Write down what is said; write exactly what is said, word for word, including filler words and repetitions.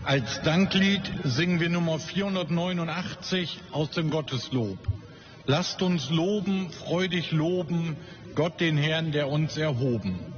Als Danklied singen wir Nummer vierhundertneunundachtzig aus dem Gotteslob. Lasst uns loben, freudig loben, Gott den Herrn, der uns erhoben.